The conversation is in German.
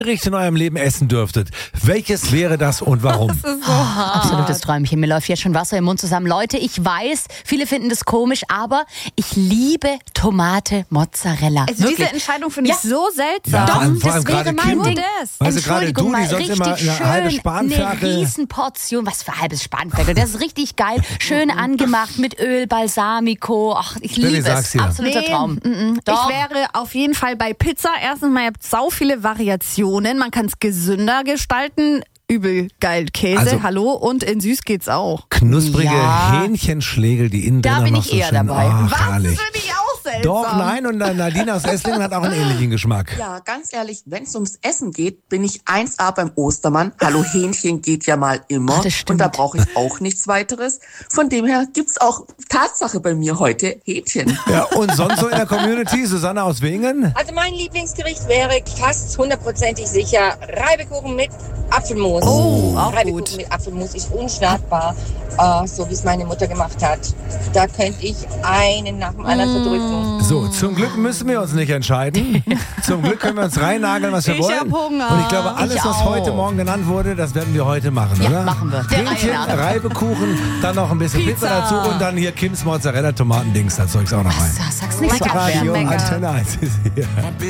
Gericht in eurem Leben essen dürftet, welches wäre das und warum? Das ist so Absolutes Träumchen. Mir läuft jetzt schon Wasser im Mund zusammen. Leute, ich weiß, viele finden das komisch, aber ich liebe Tomate Mozzarella. Also Wirklich. diese Entscheidung finde ich so seltsam. Ja, Doch, vor allem das wäre gerade mein Kim. Ding. Weißt du, gerade Entschuldigung du, die mal, sonst immer richtig eine halbe schön, Spanferkel. eine Riesenportion, was für halbes Spanferkel, das ist richtig geil, schön angemacht mit Öl, Balsamico, ach, ich liebe es, sag's dir. absoluter Traum. Doch. Ich wäre auf jeden Fall bei Pizza. Erstens mal, ihr habt sau viele Variationen. Man kann es gesünder gestalten. Übel geil. Käse, Also- hallo. Und in süß geht's auch. Knusprige Ja. Hähnchenschlägel, die innen Da drin bin noch ich so eher schön, dabei. Ach, Was? herrlich. Das finde ich auch seltsam. Doch, nein, und Nadine aus Esslingen hat auch einen ähnlichen Geschmack. Ja, ganz ehrlich, wenn es ums Essen geht, bin ich 1A beim Ostermann. Hallo, Hähnchen geht ja mal immer. Ach, das stimmt. Und da brauche ich auch nichts weiteres. Von dem her gibt's auch Tatsache bei mir heute Hähnchen. Ja, und sonst so in der Community, Susanne aus Wingen? Also mein Lieblingsgericht wäre fast hundertprozentig sicher Reibekuchen mit Apfelmus. Oh, auch Reibekuchen gut. mit Apfelmus ist unschlagbar, so wie es meine Mutter gemacht hat. Da könnte ich einen nach dem anderen verdrücken. So, zum Glück müssen wir uns nicht entscheiden. Zum Glück können wir uns reinnageln, was wir Ich wollen. hab Hunger. Und ich glaube, alles, Ich was auch. heute Morgen genannt wurde, das werden wir heute machen, Ja, oder? machen wir. Der Hähnchen, Reihe nach. Reibekuchen, dann noch ein bisschen Pizza dazu und dann hier Kims Mozzarella, Tomatendings, das Zeug's auch noch rein. Sag's nicht so Lecker. abwertend. Radio Schmecker. Antenne 1 ist hier.